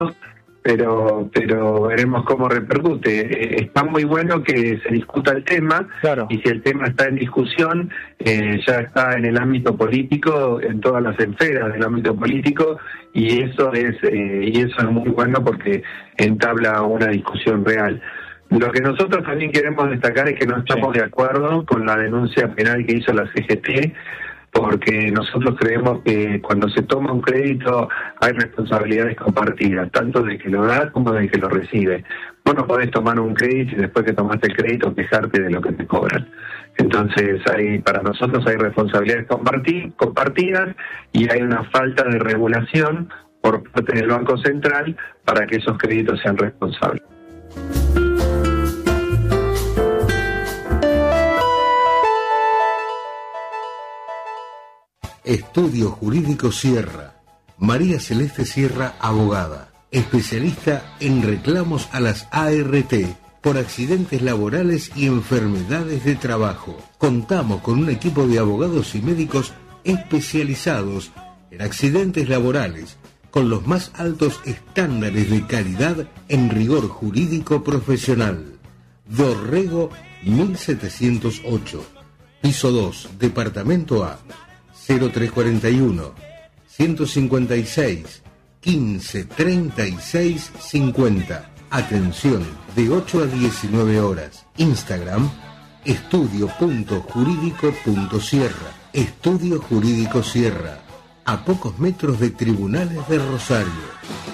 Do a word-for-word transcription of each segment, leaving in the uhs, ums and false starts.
pero pero veremos cómo repercute. Eh, está muy bueno que se discuta el tema, claro. Y si el tema está en discusión, eh, ya está en el ámbito político, en todas las esferas del ámbito político, y eso es eh, y eso es muy bueno porque entabla una discusión real. Lo que nosotros también queremos destacar es que no estamos sí. de acuerdo con la denuncia penal que hizo la C G T, porque nosotros creemos que cuando se toma un crédito hay responsabilidades compartidas, tanto de que lo da como de que lo recibe. Vos no podés tomar un crédito y después que tomaste el crédito quejarte de lo que te cobran. Entonces, hay para nosotros hay responsabilidades comparti- compartidas y hay una falta de regulación por parte del Banco Central para que esos créditos sean responsables. Estudio Jurídico Sierra. María Celeste Sierra, abogada, especialista en reclamos a las A R T por accidentes laborales y enfermedades de trabajo. Contamos con un equipo de abogados y médicos especializados en accidentes laborales, con los más altos estándares de calidad en rigor jurídico profesional. Dorrego mil setecientos ocho, piso dos, departamento A, cero tres cuarenta y uno, ciento cincuenta y seis, quince, treinta y seis, cincuenta. Atención de ocho a diecinueve horas. Instagram, estudio punto jurídico punto sierra. Estudio Jurídico Sierra, a pocos metros de Tribunales de Rosario.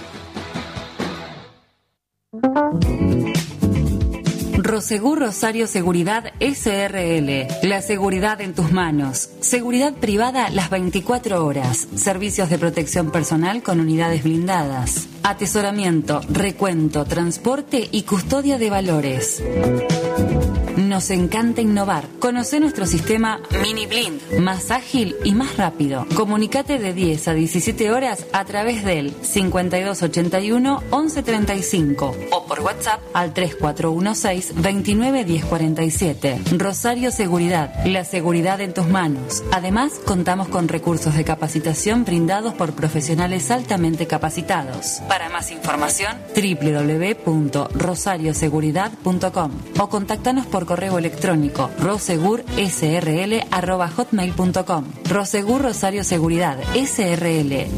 Prosegur Rosario Seguridad S R L. La seguridad en tus manos. Seguridad privada las veinticuatro horas. Servicios de protección personal con unidades blindadas. Atesoramiento, recuento, transporte y custodia de valores. Nos encanta innovar. Conoce nuestro sistema Mini Blind, más ágil y más rápido. Comunicate de diez a diecisiete horas a través del cincuenta y dos ochenta y uno once treinta y cinco o por WhatsApp al tres cuatro uno seis veintinueve diez cuarenta y siete. Rosario Seguridad, la seguridad en tus manos. Además, contamos con recursos de capacitación brindados por profesionales altamente capacitados. Para más información, doble u doble u doble u punto rosario seguridad punto com o contáctanos por correo electrónico rosegurSRL arroba hotmail punto com. Rosegur Rosario Seguridad S R L.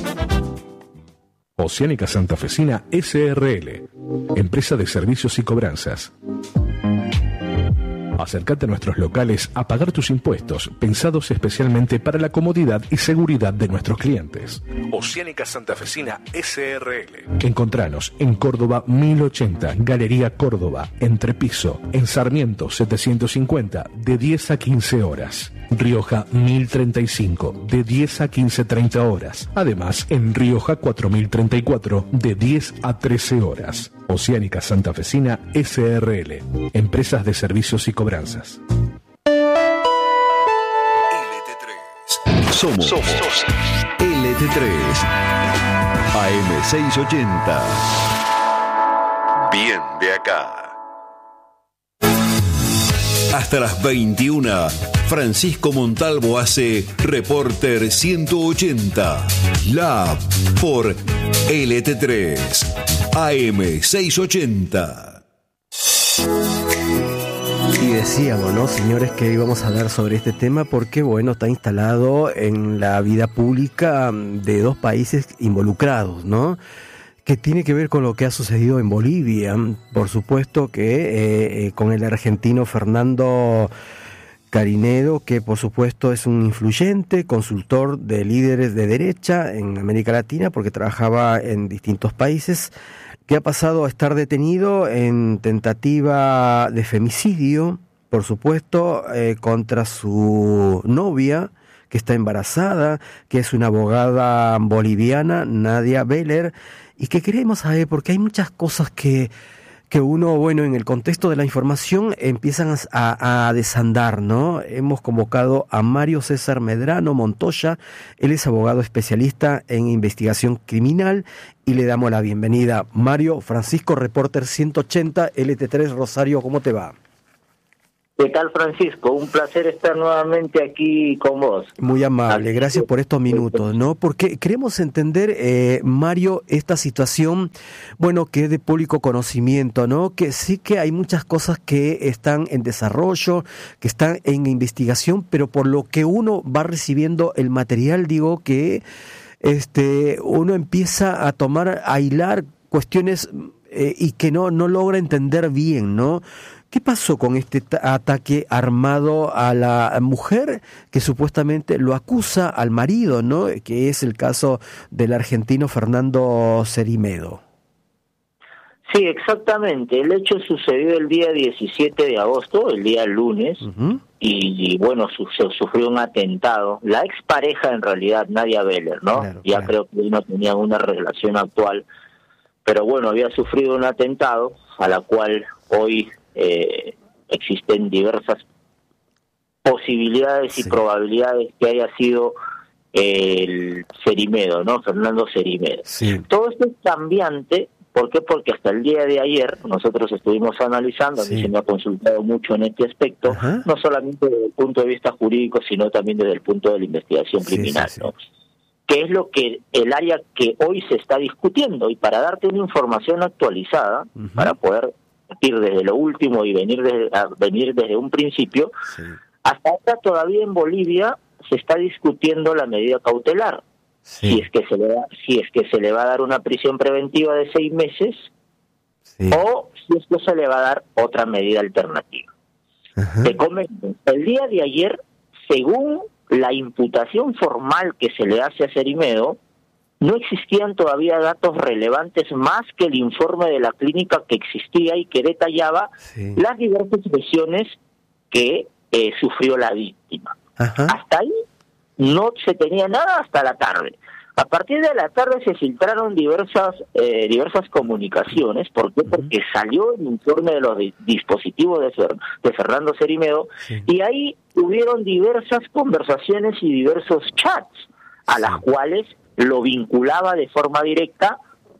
Oceánica Santafesina S R L, empresa de servicios y cobranzas. Acércate a nuestros locales a pagar tus impuestos, pensados especialmente para la comodidad y seguridad de nuestros clientes. Oceánica Santafesina S R L. Encontranos en Córdoba mil ochenta, Galería Córdoba, Entrepiso, en Sarmiento setecientos cincuenta, de diez a quince horas. Rioja mil treinta y cinco, de diez a quince treinta horas. Además, en Rioja cuatro mil treinta y cuatro, de diez a trece horas. Oceánica Santafesina S R L, empresas de servicios y cobranzas. L T tres. Somos, Somos. L T tres. A M seiscientos ochenta. Bien de acá. Hasta las veintiuna, Francisco Montalvo hace Reporter ciento ochenta, Lab por L T tres, A M seiscientos ochenta. Y decíamos, ¿no, señores, que íbamos a hablar sobre este tema porque, bueno, está instalado en la vida pública de dos países involucrados, ¿no? Que tiene que ver con lo que ha sucedido en Bolivia. Por supuesto que eh, con el argentino Fernando Carinedo, que por supuesto es un influyente consultor de líderes de derecha en América Latina, porque trabajaba en distintos países, que ha pasado a estar detenido en tentativa de femicidio, por supuesto, eh, contra su novia, que está embarazada, que es una abogada boliviana, Nadia Beller, y que queremos saber, porque hay muchas cosas que, que uno, bueno, en el contexto de la información empiezan a, a desandar, ¿no? Hemos convocado a Mario César Medrano Montoya, él es abogado especialista en investigación criminal, y le damos la bienvenida. Mario, Francisco, Reporter ciento ochenta, L T tres Rosario, ¿cómo te va? ¿Qué tal, Francisco? Un placer estar nuevamente aquí con vos. Muy amable, gracias por estos minutos, ¿no? Porque queremos entender, eh, Mario, esta situación, bueno, que es de público conocimiento, ¿no? Que sí que hay muchas cosas que están en desarrollo, que están en investigación, pero por lo que uno va recibiendo el material, digo que este uno empieza a tomar, a hilar cuestiones eh, y que no, no logra entender bien, ¿no? ¿Qué pasó con este ataque armado a la mujer que supuestamente lo acusa al marido, ¿no? Que es el caso del argentino Fernando Cerimedo. Sí, exactamente. El hecho sucedió el día diecisiete de agosto, el día lunes, uh-huh. y, y bueno, su, se sufrió un atentado. La expareja, en realidad, Nadia Beller, ¿no? Claro, ya claro. creo que no tenía una relación actual, pero bueno, había sufrido un atentado a la cual hoy... Eh, existen diversas posibilidades y sí. probabilidades que haya sido eh, el Cerimedo, ¿no? Fernando Cerimedo. Sí. Todo esto es cambiante, ¿por qué? Porque hasta el día de ayer nosotros estuvimos analizando, sí. a mí se me ha consultado mucho en este aspecto, Ajá. no solamente desde el punto de vista jurídico, sino también desde el punto de la investigación criminal, sí, sí, sí. ¿no? Que es lo que el área que hoy se está discutiendo, y para darte una información actualizada, uh-huh. para poder ir desde lo último y venir desde, a venir desde un principio, sí. hasta ahora todavía en Bolivia se está discutiendo la medida cautelar, sí. si es que se le da, si es que se le va a dar una prisión preventiva de seis meses sí. o si es que se le va a dar otra medida alternativa. Ajá. Te comento, el día de ayer, según la imputación formal que se le hace a Cerimedo, no existían todavía datos relevantes más que el informe de la clínica que existía y que detallaba sí. las diversas lesiones que eh, sufrió la víctima. Ajá. Hasta ahí no se tenía nada hasta la tarde. A partir de la tarde se filtraron diversas eh, diversas comunicaciones. ¿Por qué? Porque uh-huh. salió el informe de los di- dispositivos de, Fer- de Fernando Cerimedo sí. y ahí hubieron diversas conversaciones y diversos chats a sí. las cuales lo vinculaba de forma directa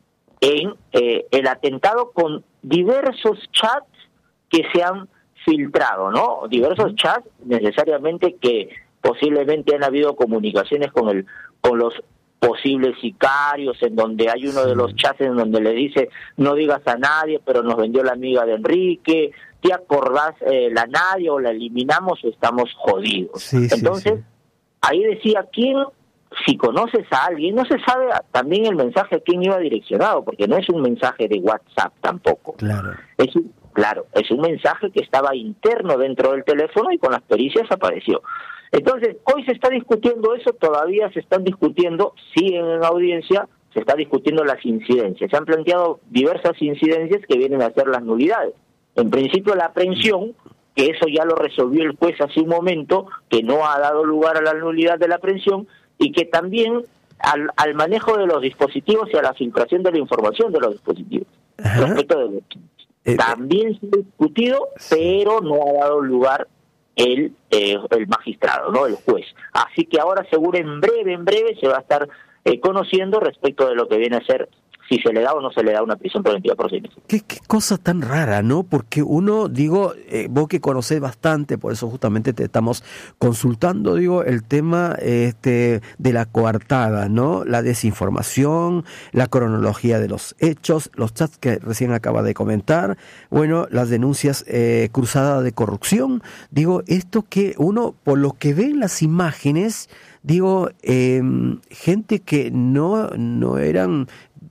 en eh, el atentado con diversos chats que se han filtrado, ¿no? Diversos uh-huh. chats necesariamente que posiblemente han habido comunicaciones con el con los posibles sicarios, en donde hay uno sí. de los chats en donde le dice no digas a nadie, pero nos vendió la amiga de Enrique, ¿te acordás eh, la Nadia o la eliminamos o estamos jodidos? Sí, Entonces, sí, sí. ahí decía quién. Si conoces a alguien, no se sabe también el mensaje a quién iba direccionado, porque no es un mensaje de WhatsApp tampoco. Claro. Es un, claro, es un mensaje que estaba interno dentro del teléfono y con las pericias apareció. Entonces, hoy se está discutiendo eso, todavía se están discutiendo, siguen en audiencia, se está discutiendo las incidencias. Se han planteado diversas incidencias que vienen a ser las nulidades. En principio, la aprehensión, que eso ya lo resolvió el juez hace un momento, que no ha dado lugar a la nulidad de la aprehensión, y que también al, al manejo de los dispositivos y a la filtración de la información de los dispositivos. Ajá. Respecto de los eh, también se ha discutido, sí. pero no ha dado lugar el eh, el magistrado, no el juez. Así que ahora seguro en breve, en breve se va a estar eh, conociendo respecto de lo que viene a ser si se le da o no se le da una prisión preventiva por seis meses. Qué, qué cosa tan rara, ¿no? Porque uno, digo, eh, vos que conocés bastante, por eso justamente te estamos consultando, digo, el tema este de la coartada, ¿no? La desinformación, la cronología de los hechos, los chats que recién acaba de comentar, bueno, las denuncias eh, cruzadas de corrupción. Digo, esto que uno, por lo que ve en las imágenes, digo, eh, gente que no, no eran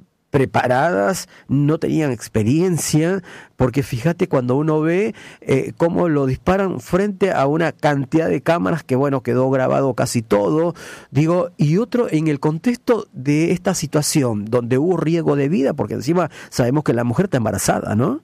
preparadas, no tenían experiencia, porque fíjate cuando uno ve eh, cómo lo disparan frente a una cantidad de cámaras que bueno, quedó grabado casi todo, digo, y otro en el contexto de esta situación, donde hubo riesgo de vida, porque encima sabemos que la mujer está embarazada, ¿no?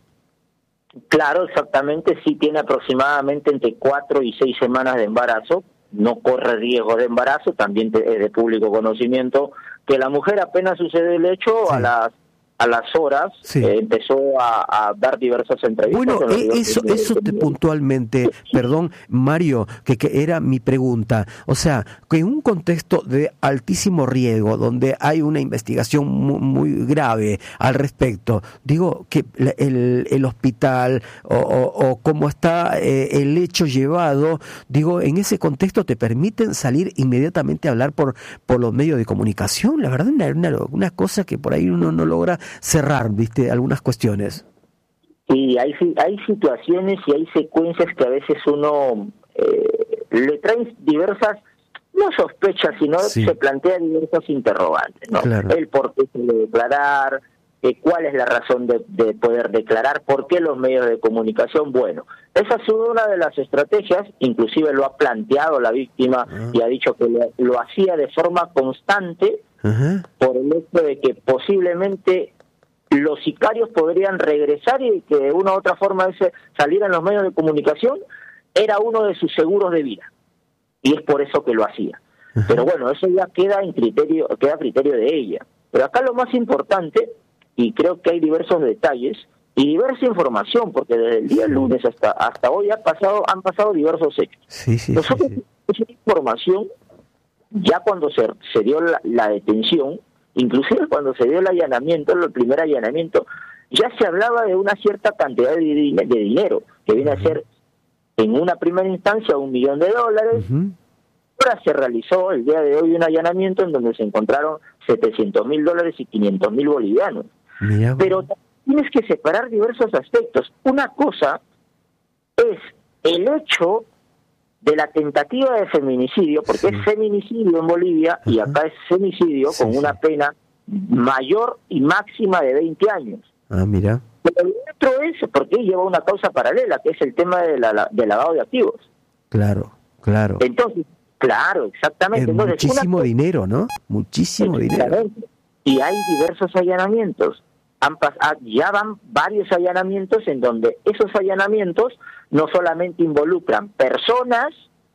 Claro, exactamente, sí tiene aproximadamente entre cuatro y seis semanas de embarazo, no corre riesgo de embarazo, también es de público conocimiento que la mujer apenas sucede el hecho, sí. a las a las horas sí. eh, empezó a, a dar diversas entrevistas. Bueno, eh, eso, eso te puntualmente, perdón, Mario, que, que era mi pregunta. O sea, que en un contexto de altísimo riesgo, donde hay una investigación muy, muy grave al respecto, digo que el, el hospital o, o, o cómo está eh, el hecho llevado, digo, en ese contexto te permiten salir inmediatamente a hablar por, por los medios de comunicación. La verdad, una, una, una cosa que por ahí uno no logra cerrar, viste, algunas cuestiones. Sí, hay, hay situaciones y hay secuencias que a veces uno eh, le traen diversas, no sospechas, sino sí. se plantea diversas interrogantes, ¿no? Claro. El por qué se debe declarar, eh, cuál es la razón de, de poder declarar, por qué los medios de comunicación. Bueno, esa ha sido una de las estrategias, inclusive lo ha planteado la víctima uh-huh. y ha dicho que lo, lo hacía de forma constante uh-huh. por el hecho de que posiblemente los sicarios podrían regresar y que de una u otra forma ese salir en los medios de comunicación era uno de sus seguros de vida, y es por eso que lo hacía. Uh-huh. Pero bueno, eso ya queda en criterio, queda a criterio de ella. Pero acá lo más importante, y creo que hay diversos detalles y diversa información, porque desde el día lunes hasta hasta hoy ha pasado han pasado diversos hechos. Sí, sí, Nosotros sí, sí. esa información, ya cuando se, se dio la, la detención, inclusive cuando se dio el allanamiento, el primer allanamiento, ya se hablaba de una cierta cantidad de, de dinero, que viene uh-huh. a ser en una primera instancia un millón de dólares. Uh-huh. Ahora se realizó el día de hoy un allanamiento en donde se encontraron setecientos mil dólares y quinientos mil bolivianos. Mira. Pero tienes que separar diversos aspectos. Una cosa es el hecho de la tentativa de feminicidio, porque sí. es feminicidio en Bolivia uh-huh. y acá es femicidio sí, con una sí. pena mayor y máxima de veinte años. Ah, mira. Pero el otro es porque lleva una causa paralela, que es el tema de la, de lavado de activos. Claro, claro. Entonces, claro, exactamente. Es Entonces, muchísimo una... dinero, ¿no? Muchísimo dinero. Y hay diversos allanamientos. Han pas- ya van varios allanamientos en donde esos allanamientos no solamente involucran personas,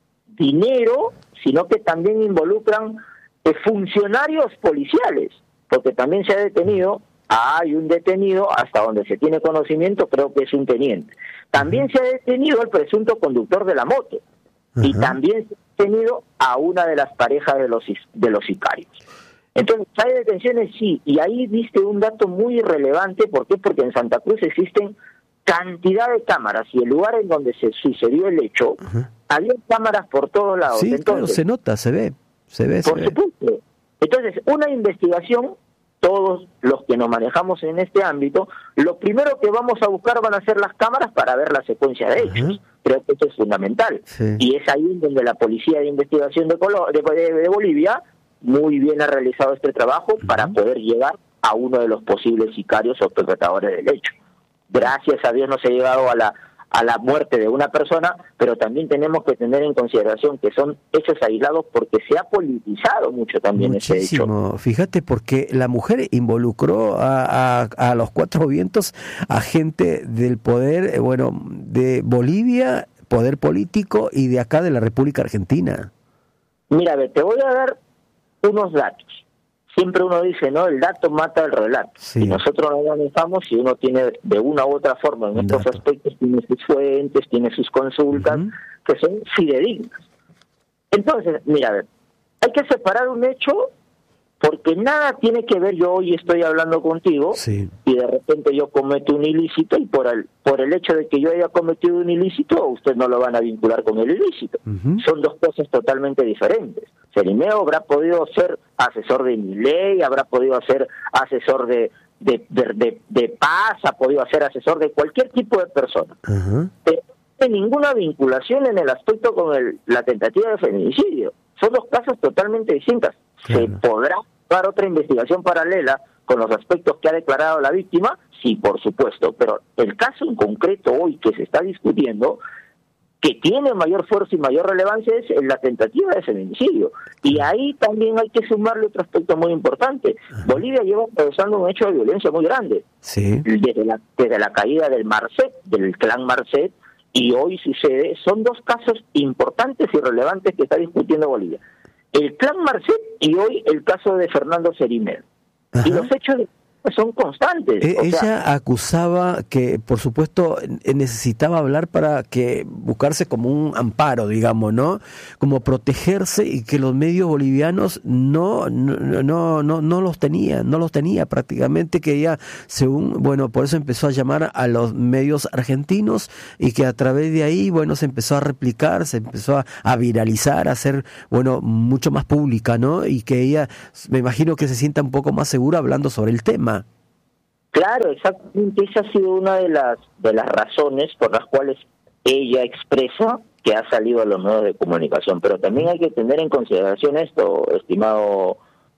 dinero, sino que también involucran eh, funcionarios policiales, porque también se ha detenido, hay un detenido, hasta donde se tiene conocimiento, creo que es un teniente. También uh-huh. se ha detenido al presunto conductor de la moto, uh-huh. y también se ha detenido a una de las parejas de los de los sicarios. Entonces, ¿hay detenciones? Sí, y ahí viste un dato muy relevante. ¿Por qué? Porque en Santa Cruz existen cantidad de cámaras, y el lugar en donde se sucedió el hecho, uh-huh. había cámaras por todos lados. Sí, Entonces, claro, se nota, se ve, se ve, por se supuesto. Ve. Entonces, una investigación, todos los que nos manejamos en este ámbito, lo primero que vamos a buscar van a ser las cámaras para ver la secuencia de hechos. Uh-huh. Creo que eso es fundamental. Sí. Y es ahí en donde la Policía de Investigación de, Colo- de, de, de Bolivia muy bien ha realizado este trabajo uh-huh. para poder llegar a uno de los posibles sicarios o perpetradores del hecho. Gracias a Dios no se ha llegado a la a la muerte de una persona, pero también tenemos que tener en consideración que son hechos aislados porque se ha politizado mucho también Muchísimo. ese hecho. Fíjate, porque la mujer involucró a, a, a los cuatro vientos a gente del poder, bueno, de Bolivia, poder político, y de acá de la República Argentina. Mira, a ver, te voy a dar unos datos. Siempre uno dice, no, el dato mata el relato. Sí. Y nosotros no manejamos, si uno tiene de una u otra forma en estos dato. aspectos, tiene sus fuentes, tiene sus consultas, uh-huh. que son fidedignas. Entonces, mira, a ver, hay que separar un hecho, porque nada tiene que ver, yo hoy estoy hablando contigo, sí. y de repente yo cometo un ilícito, y por el, por el hecho de que yo haya cometido un ilícito, usted no lo van a vincular con el ilícito. Uh-huh. Son dos cosas totalmente diferentes. Cerimeo habrá podido ser asesor de Milei, habrá podido ser asesor de, de, de, de, de Paz, ha podido ser asesor de cualquier tipo de persona. Uh-huh. Pero no hay ninguna vinculación en el aspecto con el, la tentativa de feminicidio. Son dos casos totalmente distintas. Claro. ¿Se podrá dar otra investigación paralela con los aspectos que ha declarado la víctima? Sí, por supuesto, pero el caso en concreto hoy que se está discutiendo, que tiene mayor fuerza y mayor relevancia, es la tentativa de feminicidio. Y ahí también hay que sumarle otro aspecto muy importante. Ajá. Bolivia lleva atravesando un hecho de violencia muy grande. Sí. Desde la, desde la caída del Marcet, del clan Marcet, y hoy sucede, son dos casos importantes y relevantes que está discutiendo Bolivia. El clan Marcet y hoy el caso de Fernando Cerimero. Y los hechos de son constantes. Eh, ella sea, acusaba que, por supuesto, necesitaba hablar para que buscarse como un amparo, digamos, ¿no? Como protegerse, y que los medios bolivianos no no no no, no los tenía, no los tenía prácticamente, que ella, según, bueno, por eso empezó a llamar a los medios argentinos, y que a través de ahí, bueno, se empezó a replicar, se empezó a, a viralizar, a ser, bueno, mucho más pública, ¿no? Y que ella, me imagino que se sienta un poco más segura hablando sobre el tema. Claro, exactamente, esa ha sido una de las de las razones por las cuales ella expresa que ha salido a los medios de comunicación. Pero también hay que tener en consideración esto, estimado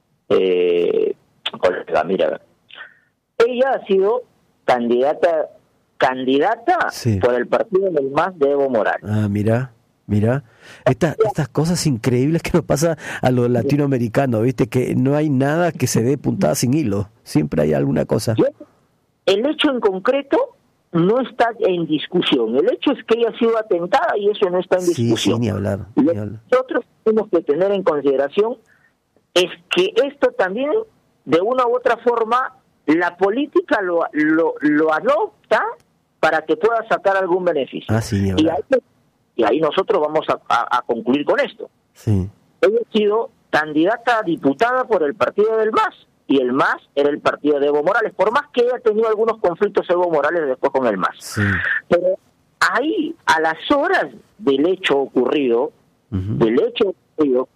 eh, colega, mira, ella ha sido candidata candidata sí. por el partido del M A S de Evo Morales. Ah, mira. Mira, Esta, estas cosas increíbles que nos pasa a los latinoamericanos, ¿viste? Que no hay nada que se dé puntada sin hilo, siempre hay alguna cosa. El hecho en concreto no está en discusión, el hecho es que ella ha sido atentada y eso no está en discusión. Sí, sí, ni hablar. Lo Ni que hablar. nosotros tenemos que tener en consideración es que esto también, de una u otra forma, la política lo, lo, lo adopta para que pueda sacar algún beneficio. Ah, sí, ni y hablar. ahí Y ahí nosotros vamos a, a, a concluir con esto. Sí. Ella ha sido candidata a diputada por el partido del M A S, y el M A S era el partido de Evo Morales, por más que haya tenido algunos conflictos Evo Morales después con el M A S. Sí. Pero ahí, a las horas del hecho ocurrido, Uh-huh. del hecho ocurrido,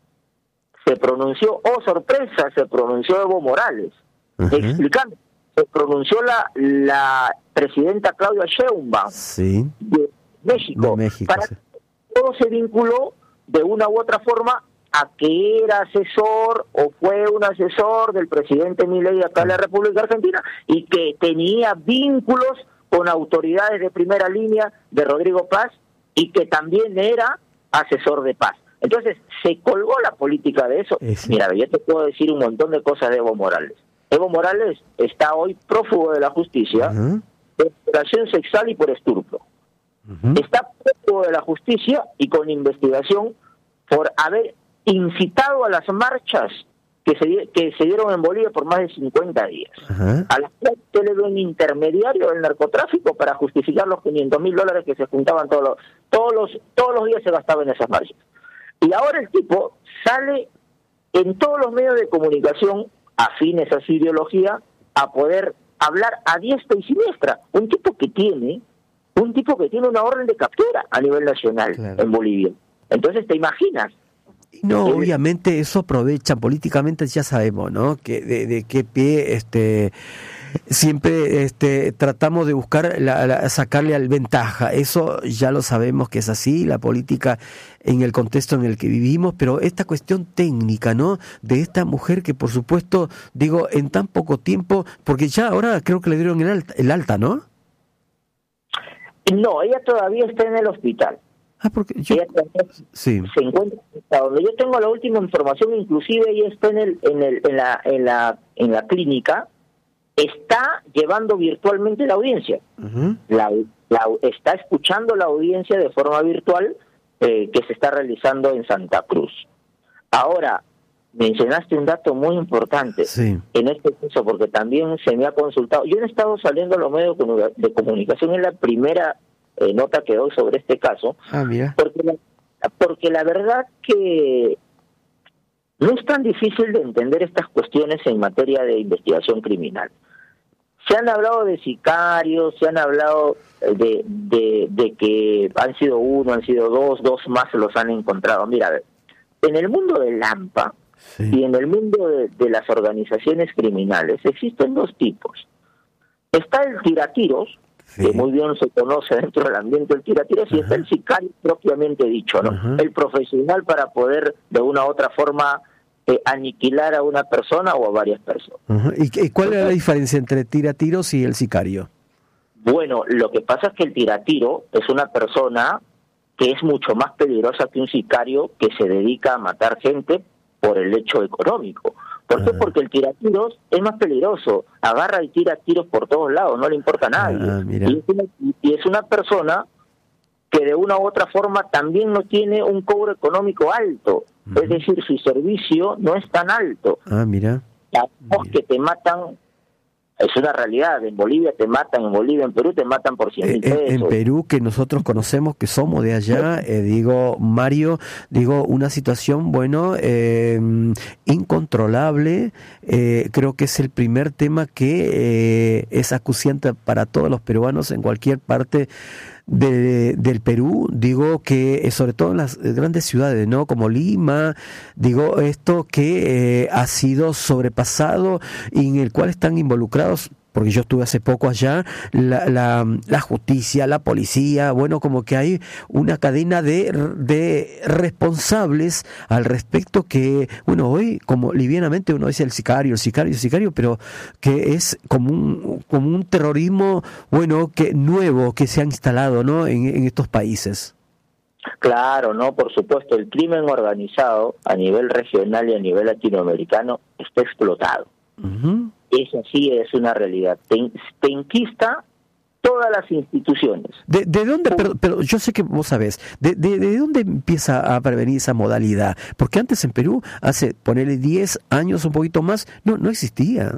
se pronunció, oh sorpresa, se pronunció Evo Morales, Uh-huh. explicando, se pronunció la, la presidenta Claudia Sheinbaum Sí. de México, De México, para sí. que todo se vinculó de una u otra forma a que era asesor o fue un asesor del presidente Milei acá en la República Argentina y que tenía vínculos con autoridades de primera línea de Rodrigo Paz y que también era asesor de Paz. Entonces, se colgó la política de eso. Ese. Mira, yo te puedo decir un montón de cosas de Evo Morales. Evo Morales está hoy prófugo de la justicia Uh-huh. por violación sexual y por estupro. Uh-huh. Está prófugo de la justicia y con investigación por haber incitado a las marchas que se, di- que se dieron en Bolivia por más de cincuenta días. Ajá. A la cual usted le dio un intermediario del narcotráfico para justificar los quinientos mil dólares que se juntaban todos los, todos los todos los días se gastaban en esas marchas. Y ahora el tipo sale en todos los medios de comunicación afines a su ideología a poder hablar a diestra y siniestra. Un tipo que tiene un tipo que tiene una orden de captura a nivel nacional Claro. en Bolivia. Entonces, ¿te imaginas? No, Eh, obviamente eso aprovechan políticamente, ya sabemos, ¿no? Que de, de qué pie este siempre este tratamos de buscar la, la- sacarle al ventaja. Eso ya lo sabemos que es así, la política en el contexto en el que vivimos, pero esta cuestión técnica, ¿no? De esta mujer que, por supuesto, digo, en tan poco tiempo, porque ya ahora creo que le dieron el alta, el alta, ¿no? No, ella todavía está en el hospital. Ah, porque yo Ella todavía sí. se encuentra, hasta donde yo tengo la última información, inclusive ella está en el en el en la en la en la clínica, está llevando virtualmente la audiencia. Ujú. La, la- está escuchando la audiencia de forma virtual eh, que se está realizando en Santa Cruz. Ahora, mencionaste un dato muy importante Sí. en este caso, porque también se me ha consultado. Yo he estado saliendo a los medios de comu- de comunicación, es la primera eh, nota que doy sobre este caso, Ah, mira. porque la, porque la verdad que no es tan difícil de entender estas cuestiones en materia de investigación criminal. Se han hablado de sicarios, se han hablado de, de, de que han sido uno, han sido dos, dos más se los han encontrado. Mira, a ver, en el mundo del AMPA Sí. y en el mundo de, de las organizaciones criminales existen dos tipos. Está el tiratiros, Sí. que muy bien se conoce dentro del ambiente del tiratiros, y está el sicario propiamente dicho, ¿no? Ajá. El profesional para poder de una u otra forma eh, aniquilar a una persona o a varias personas. Ujú. ¿Y, qué- y cuál era la diferencia entre tiratiros y el sicario? Bueno, lo que pasa es que el tiratiro es una persona que es mucho más peligrosa que un sicario que se dedica a matar gente por el hecho económico. ¿Por qué? Ah. Porque el tiratiros es más peligroso, agarra y tira tiros por todos lados, no le importa a nadie. Ah, mira. Y, es una, y es una persona que de una u otra forma también no tiene un cobro económico alto, Ujú. es decir, su servicio no es tan alto. Ah, mira. Sabemos que te matan es una realidad. En Bolivia te matan, en Bolivia, en Perú te matan por cien mil pesos. En, en Perú, que nosotros conocemos, que somos de allá, eh, digo, Mario, digo, una situación, bueno, eh, incontrolable. Eh, creo que es el primer tema que eh, es acuciante para todos los peruanos en cualquier parte de, del Perú, digo que eh, sobre todo en las grandes ciudades, ¿no? Como Lima, digo esto que eh, ha sido sobrepasado y en el cual están involucrados, porque yo estuve hace poco allá, la, la, la justicia, la policía, bueno, como que hay una cadena de, de responsables al respecto que, bueno, hoy como livianamente uno dice el sicario, el sicario, el sicario, pero que es como un, como un terrorismo, bueno, que nuevo que se ha instalado, ¿no? En, en estos países. Claro, no, por supuesto, el crimen organizado a nivel regional y a nivel latinoamericano está explotado. Uh-huh. Eso sí es una realidad. Te, te enquista todas las instituciones. ¿De, de dónde? Pero, pero yo sé que vos sabés. De, de, ¿De dónde empieza a prevenir esa modalidad? Porque antes en Perú, hace, ponele diez años, un poquito más, no no existía.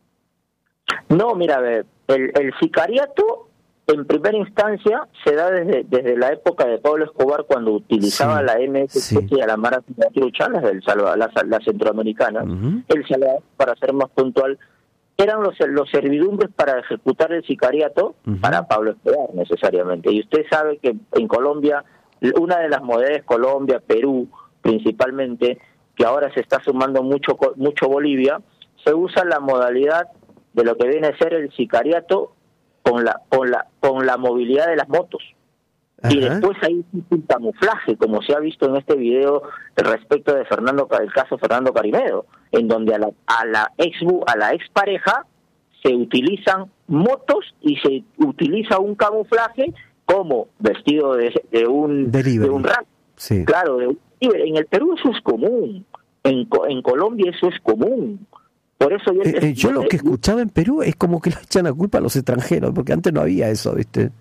No, mira, a ver, el, el sicariato en primera instancia se da desde desde la época de Pablo Escobar, cuando utilizaba sí, la M S C sí. y a la Mara Trucha, las del Salvador, la, la centroamericana, uh-huh. el Salvador, para ser más puntual, eran los, los servidumbres para ejecutar el sicariato uh-huh. para Pablo Escobar necesariamente. Y usted sabe que en Colombia, una de las modalidades, Colombia, Perú principalmente, que ahora se está sumando mucho mucho Bolivia, se usa la modalidad de lo que viene a ser el sicariato con la con la con la movilidad de las motos. Ajá. Y después hay un camuflaje, como se ha visto en este video respecto de Fernando, el caso Fernando Carimedo, en donde a la a la ex a la expareja se utilizan motos y se utiliza un camuflaje como vestido de, de un Delivery. de un rap. Sí. Claro, de un, en el Perú eso es común, en en Colombia eso es común. Por eso yo, eh, eh, yo lo que escuchaba en Perú es como que le echan la culpa a los extranjeros, porque antes no había eso, ¿viste?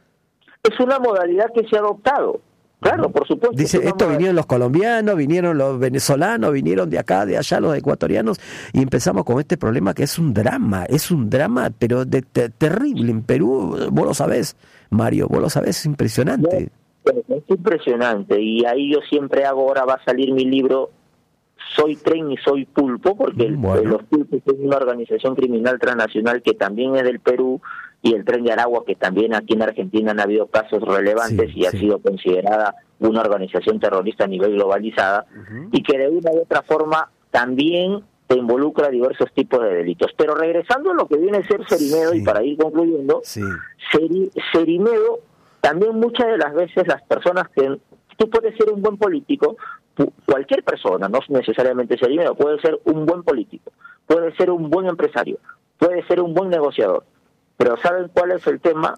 Es una modalidad que se ha adoptado. Claro, por supuesto. Dice, esto modalidad. Vinieron los colombianos, vinieron los venezolanos, vinieron de acá, de allá, los ecuatorianos, y empezamos con este problema que es un drama, es un drama, pero de, de, terrible. En Perú, vos lo sabés, Mario, vos lo sabés, es impresionante. No, es impresionante, y ahí yo siempre hago, ahora va a salir mi libro, Soy Tren y Soy Pulpo, porque bueno. el, los Pulpos es una organización criminal transnacional que también es del Perú, y el Tren de Aragua, que también aquí en Argentina han habido casos relevantes sí, y ha sí. sido considerada una organización terrorista a nivel globalizada, uh-huh. y que de una u otra forma también te involucra diversos tipos de delitos. Pero regresando a lo que viene a ser Cerimedo, sí. y para ir concluyendo, sí. Ceri, Cerimedo, también muchas de las veces las personas que... Tú puedes ser un buen político, cualquier persona, no necesariamente Cerimedo, puede ser un buen político, puede ser un buen empresario, puede ser un buen negociador, pero ¿saben cuál es el tema?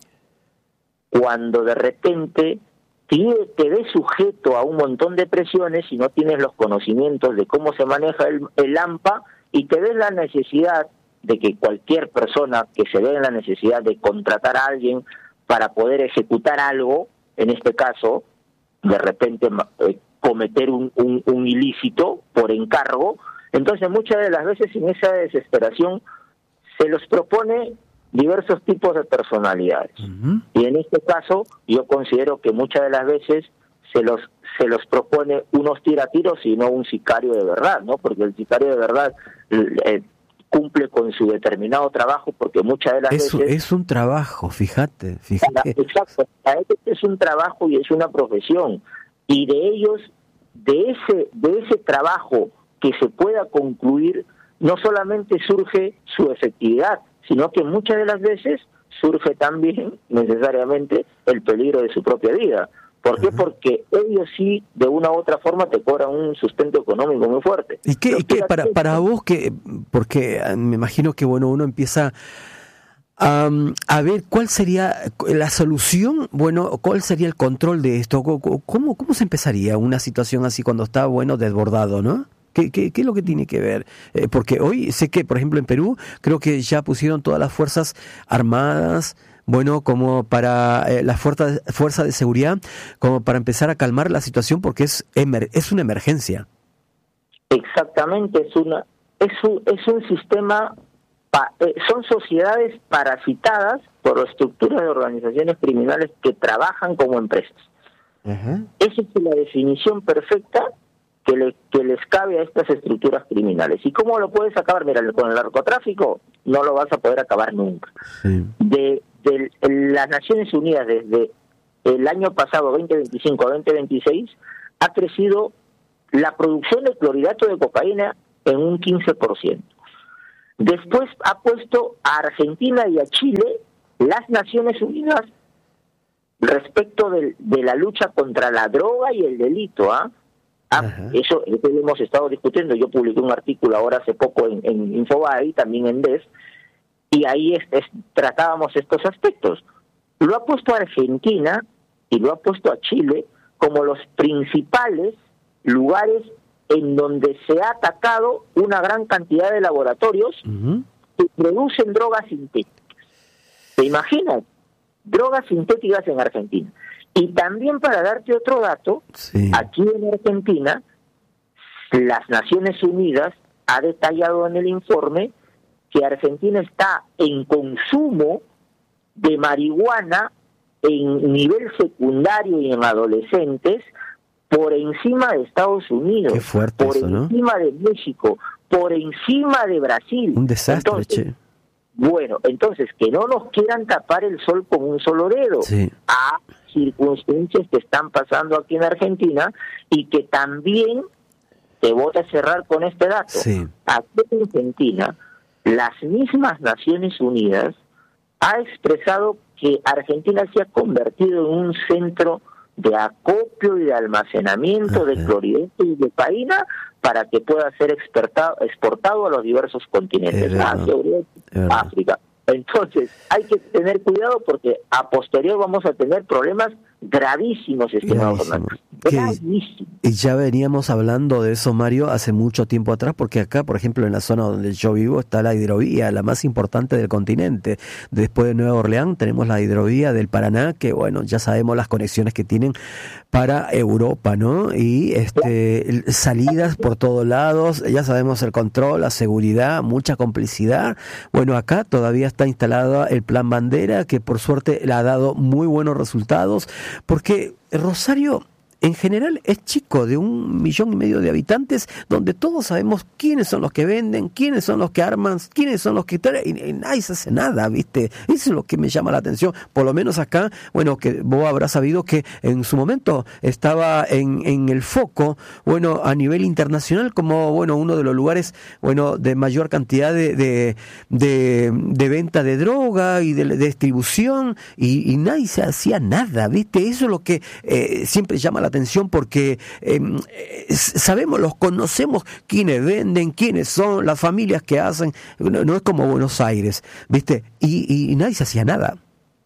Cuando de repente te ves sujeto a un montón de presiones y no tienes los conocimientos de cómo se maneja el, el AMPA, y te ves la necesidad de que cualquier persona que se ve en la necesidad de contratar a alguien para poder ejecutar algo, en este caso, de repente eh, cometer un, un, un ilícito por encargo, entonces muchas de las veces en esa desesperación se los propone diversos tipos de personalidades. Uh-huh. Y en este caso yo considero que muchas de las veces se los se los propone unos tiratiros y no un sicario de verdad, ¿no? Porque el sicario de verdad eh, cumple con su determinado trabajo, porque muchas de las Eso, veces... es un trabajo, fíjate, fíjate. Exacto, es un trabajo y es una profesión, y de ellos, de ese de ese trabajo que se pueda concluir, no solamente surge su efectividad, sino que muchas de las veces surge también necesariamente el peligro de su propia vida. ¿Por qué? Uh-huh. Porque ellos sí, de una u otra forma, te cobran un sustento económico muy fuerte. ¿Y qué, qué para, para vos, que porque me imagino que bueno uno empieza um, a ver cuál sería la solución, bueno, cuál sería el control de esto? ¿Cómo, cómo se empezaría una situación así cuando está, bueno, desbordado, ¿no? ¿Qué, qué, ¿Qué es lo que tiene que ver? Eh, porque hoy sé que, por ejemplo, en Perú, creo que ya pusieron todas las fuerzas armadas, bueno, como para eh, la fuerza, fuerza de seguridad, como para empezar a calmar la situación, porque es emer, es una emergencia. Exactamente, es una es un, es un sistema pa, eh, son sociedades parasitadas por estructuras de organizaciones criminales que trabajan como empresas. Uh-huh. Esa es la definición perfecta que, le, que les cabe a estas estructuras criminales. ¿Y cómo lo puedes acabar? Mira, con el narcotráfico no lo vas a poder acabar nunca. Sí. De, de las Naciones Unidas desde el año pasado, veinte veinticinco a veinte veintiséis, ha crecido la producción de clorhidrato de cocaína en un quince por ciento. Después ha puesto a Argentina y a Chile las Naciones Unidas respecto de, de la lucha contra la droga y el delito. ¿ah? Ah, eso, eso lo hemos estado discutiendo. Yo publiqué un artículo ahora hace poco en, en Infobae, también en D E S, y ahí es, es, tratábamos estos aspectos. Lo ha puesto a Argentina y lo ha puesto a Chile como los principales lugares en donde se ha atacado una gran cantidad de laboratorios uh-huh. que producen drogas sintéticas. ¿Te imaginas? Drogas sintéticas en Argentina. Y también, para darte otro dato, sí. aquí en Argentina, las Naciones Unidas ha detallado en el informe que Argentina está en consumo de marihuana en nivel secundario y en adolescentes por encima de Estados Unidos, Qué fuerte por eso, encima ¿no? de México, por encima de Brasil. Un desastre, entonces, che. Bueno, entonces, que no nos quieran tapar el sol con un solo dedo sí. a circunstancias que están pasando aquí en Argentina, y que también, te voy a cerrar con este dato, sí. aquí en Argentina, las mismas Naciones Unidas ha expresado que Argentina se ha convertido en un centro de acopio y de almacenamiento Ajá. de clorhidrato y de cocaína para que pueda ser exportado, exportado a los diversos continentes, Asia, Europa, África. Entonces, hay que tener cuidado porque a posterior vamos a tener problemas gravísimos, estimado Fernando. Gravísimos. Y ya veníamos hablando de eso, Mario, hace mucho tiempo atrás, porque acá, por ejemplo, en la zona donde yo vivo está la hidrovía, la más importante del continente. Después de Nueva Orleans tenemos la hidrovía del Paraná, que bueno, ya sabemos las conexiones que tienen para Europa, ¿no? Y este salidas por todos lados, ya sabemos el control, la seguridad, mucha complicidad. Bueno, acá todavía está instalado el Plan Bandera, que por suerte le ha dado muy buenos resultados, porque Rosario en general es chico, de un millón y medio de habitantes, donde todos sabemos quiénes son los que venden, quiénes son los que arman, quiénes son los que traen, y, y nadie se hace nada, ¿viste? Eso es lo que me llama la atención, por lo menos acá, bueno, que vos habrás sabido que en su momento estaba en, en el foco, bueno, a nivel internacional, como, bueno, uno de los lugares, bueno, de mayor cantidad de, de, de, de venta de droga y de, de distribución, y, y nadie se hacía nada, ¿viste? Eso es lo que eh, siempre llama la atención, porque eh, sabemos, los conocemos, quiénes venden, quiénes son, las familias que hacen, no, no es como Buenos Aires, ¿viste? Y, y, y nadie se hacía nada.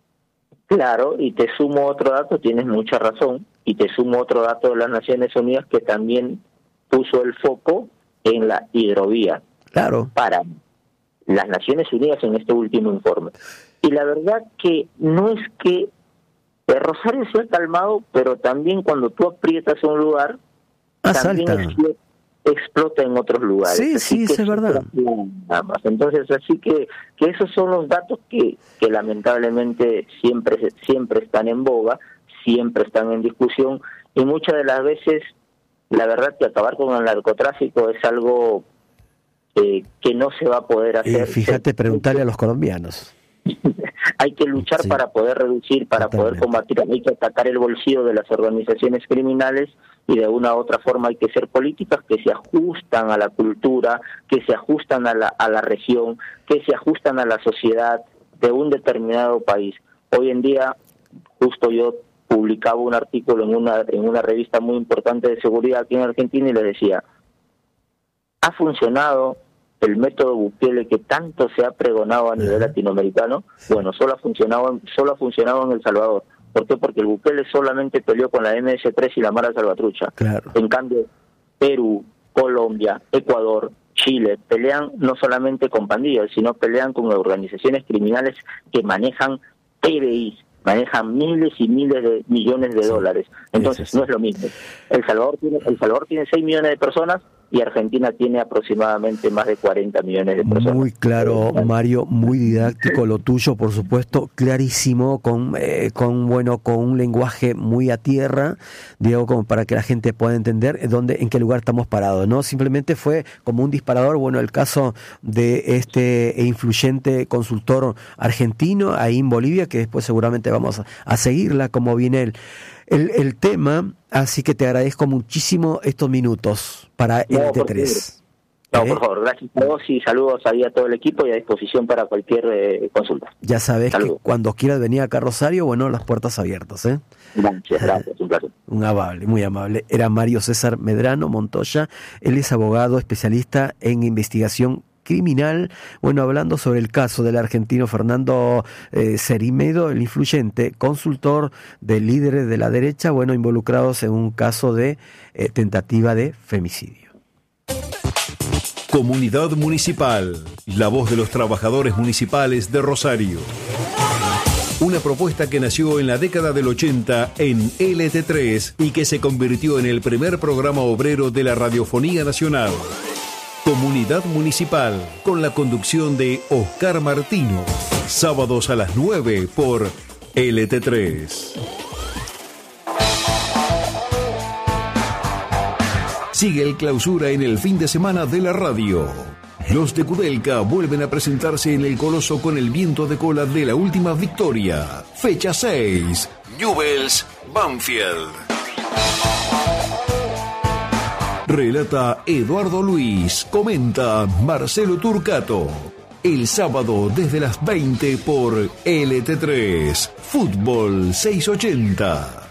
Claro, y te sumo otro dato, tienes mucha razón, y te sumo otro dato de las Naciones Unidas que también puso el foco en la hidrovía. Claro. Para las Naciones Unidas en este último informe. Y la verdad que no es que el Rosario se ha calmado, pero también cuando tú aprietas un lugar, ah, también explota, explota en otros lugares. Sí, así sí, que es verdad. Nada más. Entonces, así que, que esos son los datos que, que lamentablemente siempre, siempre están en boga, siempre están en discusión, y muchas de las veces, la verdad que acabar con el narcotráfico es algo eh, que no se va a poder hacer. Y fíjate, preguntarle a los colombianos. Hay que luchar sí. para poder reducir, para Totalmente. poder combatir, hay que atacar el bolsillo de las organizaciones criminales, y de una u otra forma hay que hacer políticas que se ajustan a la cultura, que se ajustan a la, a la región, que se ajustan a la sociedad de un determinado país. Hoy en día, justo yo publicaba un artículo en una, en una revista muy importante de seguridad aquí en Argentina y le decía, ha funcionado el método Bukele que tanto se ha pregonado a nivel latinoamericano. Bueno, solo ha funcionado, solo ha funcionado en El Salvador. ¿Por qué? Porque el Bukele solamente peleó con la eme ese tres y la Mara Salvatrucha. Claro. En cambio, Perú, Colombia, Ecuador, Chile pelean no solamente con pandillas, sino pelean con organizaciones criminales que manejan P B Is, manejan miles y miles de millones de sí, dólares. Entonces, sí, sí, sí. no es lo mismo. El Salvador tiene, El Salvador tiene seis millones de personas, y Argentina tiene aproximadamente más de cuarenta millones de personas. Muy claro, Mario, muy didáctico lo tuyo, por supuesto, clarísimo, con eh, con bueno, con un lenguaje muy a tierra, digo, como para que la gente pueda entender dónde, en qué lugar estamos parados, ¿no? Simplemente fue como un disparador, bueno, el caso de este influyente consultor argentino ahí en Bolivia, que después seguramente vamos a, a seguirla como viene el El, el tema, así que te agradezco muchísimo estos minutos para no, el T tres. No, ¿Eh? por favor, gracias a vos y saludos ahí a todo el equipo y a disposición para cualquier eh, consulta. Ya sabes saludos. Que cuando quieras venir acá a Rosario, bueno, las puertas abiertas, ¿eh? Gracias, gracias, un placer. Un amable, muy amable. Era Mario César Medrano Montoya, él es abogado especialista en investigación criminal, bueno, hablando sobre el caso del argentino Fernando eh, Cerimedo, el influyente consultor de líderes de la derecha, bueno, involucrados en un caso de eh, tentativa de femicidio. Comunidad Municipal, la voz de los trabajadores municipales de Rosario. Una propuesta que nació en la década del ochenta en L T tres y que se convirtió en el primer programa obrero de la Radiofonía Nacional. Comunidad Municipal, con la conducción de Oscar Martino. Sábados a las nueve por L T tres. Sigue el Clausura en el fin de semana de la radio. Los de Kudelka vuelven a presentarse en el Coloso con el viento de cola de la última victoria. Fecha seis. Newell's Banfield. Relata Eduardo Luis, comenta Marcelo Turcato. El sábado desde las veinte por L T tres, Fútbol seiscientos ochenta.